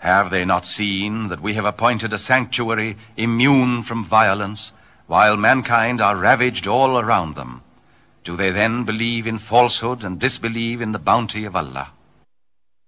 Have they not seen that we have appointed a sanctuary immune from violence, while mankind are ravaged all around them? Do they then believe in falsehood and disbelieve in the bounty of Allah?